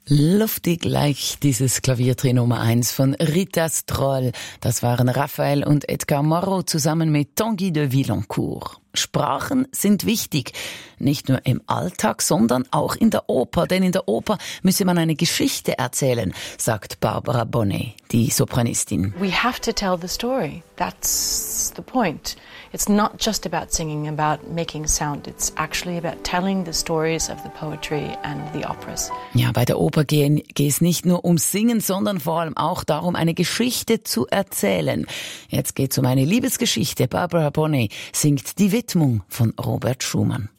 Luftig leicht, dieses Klaviertrio Nummer 1 von Rita Stroll. Das waren Raphael und Edgar Moreau zusammen mit Tanguy de Villancourt. Sprachen sind wichtig, nicht nur im Alltag, sondern auch in der Oper. Denn in der Oper müsse man eine Geschichte erzählen, sagt Barbara Bonnet, die Sopranistin. We have to tell the story. That's the point. It's not just about singing, about making sound. It's actually about telling the stories of the poetry and the operas. Ja, bei der Oper geht es nicht nur ums Singen, sondern vor allem auch darum, eine Geschichte zu erzählen. Jetzt geht es um eine Liebesgeschichte. Barbara Bonnet singt die Widmung von Robert Schumann.